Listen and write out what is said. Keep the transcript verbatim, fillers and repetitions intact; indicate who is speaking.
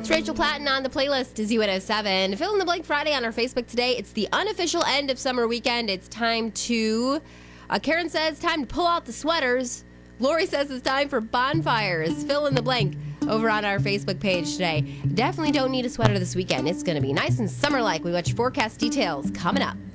Speaker 1: It's Rachel Platten on the playlist, Z one oh seven. Fill in the blank Friday on our Facebook today. It's the unofficial end of summer weekend. It's time to, uh, Karen says, time to pull out the sweaters. Lori says it's time for bonfires. Fill in the blank over on our Facebook page today. Definitely don't need a sweater this weekend. It's going to be nice and summer-like. We got your forecast details coming up.